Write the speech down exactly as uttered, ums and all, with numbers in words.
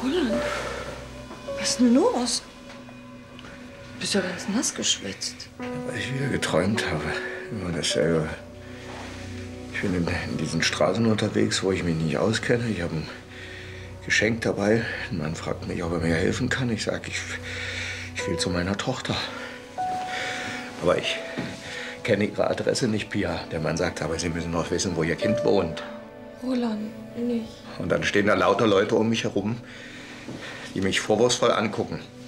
Roland, was ist denn los? Du bist ja ganz nass geschwitzt. Weil ich wieder geträumt habe. Immer dasselbe. Ich bin in, in diesen Straßen unterwegs, wo ich mich nicht auskenne. Ich habe ein Geschenk dabei. Ein Mann fragt mich, ob er mir helfen kann. Ich sage, ich, ich will zu meiner Tochter. Aber ich kenne Ihre Adresse nicht, Pia. Der Mann sagt, aber Sie müssen doch wissen, wo Ihr Kind wohnt. Roland, nicht. Und dann stehen da lauter Leute um mich herum, die mich vorwurfsvoll angucken.